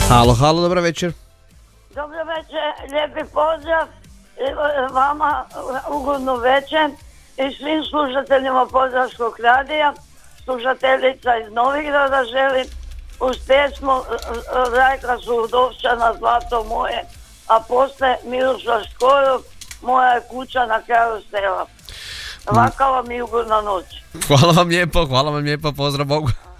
Halo, halo, dobro večer. Dobro večer, lijepi pozdrav vama, ugodnu večer i svim slušateljima Podravskog radija. Slušateljica iz Novigrada želim uz pjesmu Rajka Sudovčana Zlato moje, a posle Miroslav Škorov Moja je kuća na kraju sela. Laka vam i ugodna noć. Hvala vam lijepo, pozdrav Bogu.